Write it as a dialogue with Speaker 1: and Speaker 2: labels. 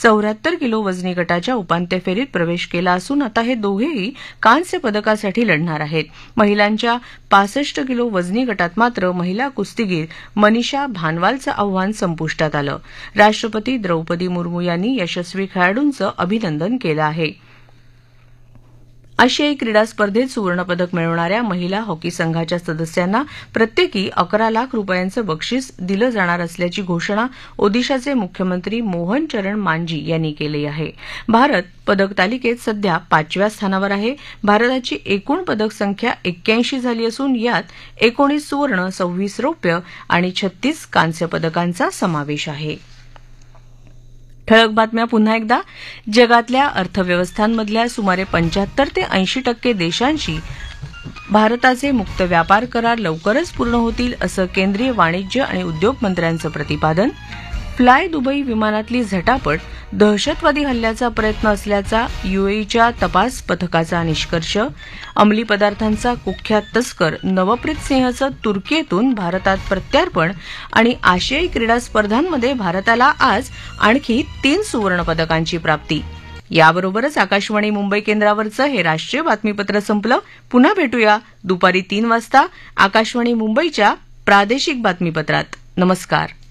Speaker 1: 74 kilo वजनी गटाच्या उपांत्य फेरीत प्रवेश केला असून आता हे दोघेही कांस्य पदकासाठी लढणार आहेत. महिलांच्या 65 किलो वजनी गटात मात्र महिला कुस्तीगीर मनीषा भानवालचं आव्हान संपुष्टात आलं. राष्ट्रपती द्रौपदी मुर्मू यांनी यशस्वी खेळाडूंचं अभिनंदन केलं आहे. आशियाई क्रीडा स्पर्धेत सुवर्णपदक मिळवणाऱ्या महिला हॉकी संघाच्या सदस्यांना प्रत्येकी 11 लाख रुपयांचं बक्षीस दिलं जाणार असल्याची घोषणा ओदिशाचे मुख्यमंत्री मोहन चरण मांझी यांनी केली आहे. भारत पदक तालिकेत सध्या 5व्या स्थानावर आहे. भारताची एकूण पदक संख्या 81 झाली असून यात 19 सुवर्ण, 26 रौप्य आणि 36 कांस्य पदकांचा समावेश आहे. ठळक बातम्या पुन्हा एकदा. जगातल्या अर्थव्यवस्थांमधल्या सुमारे 75 ते 80% देशांशी भारताचे मुक्त व्यापार करार लवकरच पूर्ण होतील असं केंद्रीय वाणिज्य आणि उद्योग मंत्र्यांचं प्रतिपादन. फ्लाय दुबई विमानातली झटापट दहशतवादी हल्ल्याचा प्रयत्न असल्याचा यूएईच्या तपास पथकाचा निष्कर्ष. अंमली पदार्थांचा कुख्यात तस्कर नवप्रीत सिंहचं तुर्कीतून भारतात प्रत्यार्पण आणि आशियाई क्रीडा स्पर्धांमध्ये भारताला आज आणखी 3 सुवर्णपदकांची प्राप्ती. याबरोबरच आकाशवाणी मुंबई केंद्रावरचं हे राष्ट्रीय बातमीपत्र संपलं. पुन्हा भेटूया दुपारी 3 वाजता आकाशवाणी मुंबईच्या प्रादेशिक बातमीपत्रात. नमस्कार.